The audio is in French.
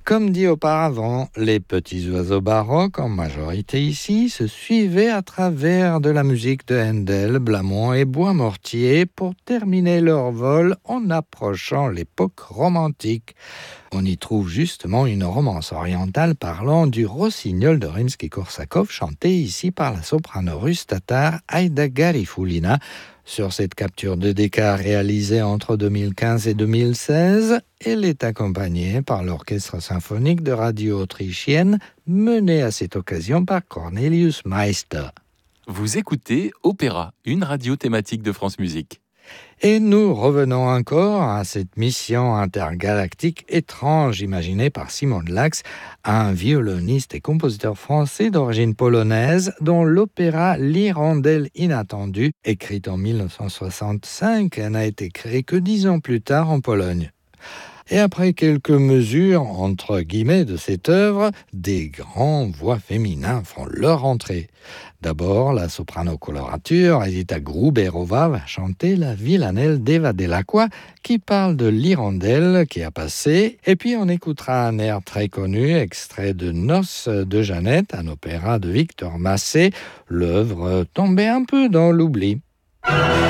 Comme dit auparavant, les petits oiseaux baroques, en majorité ici, se suivaient à travers de la musique de Handel, Blamont et Bois-Mortier pour terminer leur vol en approchant l'époque romantique. On y trouve justement une romance orientale parlant du rossignol de Rimsky-Korsakov, chanté ici par la soprano russe tatar Aïda Garifulina. Sur cette capture de Decca réalisée entre 2015 et 2016, elle est accompagnée par l'orchestre symphonique de radio autrichienne mené à cette occasion par Cornelius Meister. Vous écoutez Opéra, une radio thématique de France Musique. Et nous revenons encore à cette mission intergalactique étrange imaginée par Simon Lax, un violoniste et compositeur français d'origine polonaise dont l'opéra L'Hirondelle inattendue, écrite en 1965, n'a été créé que 10 ans plus tard en Pologne. Et après quelques mesures, entre guillemets, de cette œuvre, des grands voix féminins font leur entrée. D'abord, la soprano colorature Edita Gruberova va chanter la villanelle d'Eva Delacqua qui parle de l'hirondelle qui a passé. Et puis on écoutera un air très connu, extrait de Noces de Jeannette, un opéra de Victor Massé, l'œuvre tombée un peu dans l'oubli.